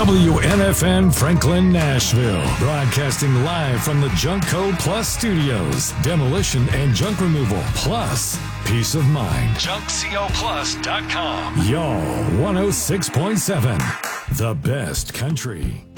WNFN Franklin, Nashville. Broadcasting live from the Junkco Plus Studios. Demolition and junk removal plus peace of mind. JunkCoPlus.com. Y'all 106.7. The best country.